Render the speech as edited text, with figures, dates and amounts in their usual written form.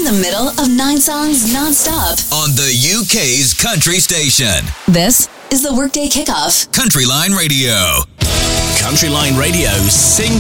the middle of 9 songs non-stop. On the UK's country station. This is the Workday Kickoff. Country Line Radio. Country Line Radio, sing